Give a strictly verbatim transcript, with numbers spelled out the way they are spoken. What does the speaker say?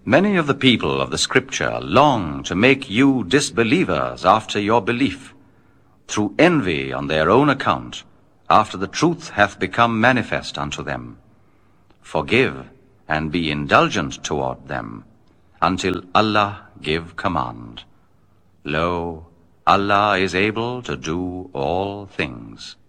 Many of the people of the Scripture long to make you disbelievers after your belief, through envy on their own account, after the truth hath become manifest unto them. Forgive, and be indulgent toward them, until Allah give command. Lo, Allah is able to do all things.